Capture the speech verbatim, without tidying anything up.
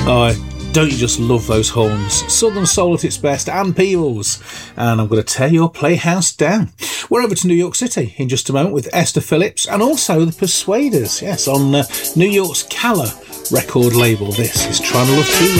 Oh, don't you just love those horns? Southern Soul at its best, and Peebles. And I'm going to tear your playhouse down. We're over to New York City in just a moment with Esther Phillips and also the Persuaders. Yes, on uh, New York's Calla record label. This is Trying to Love Too